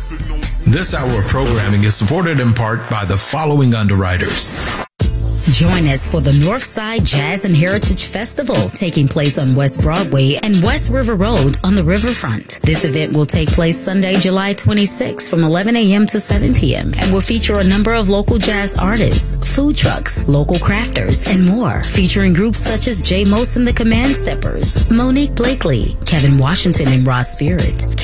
This hour of programming is supported in part by the following underwriters. Join us for the Northside Jazz and Heritage Festival, taking place on West Broadway and West River Road on the riverfront. This event will take place Sunday, July 26 from 11 a.m. to 7 p.m. and will feature a number of local jazz artists, food trucks, local crafters, and more, featuring groups such as J. Mose and the Command Steppers, Monique Blakely, Kevin Washington and Ross Spirit,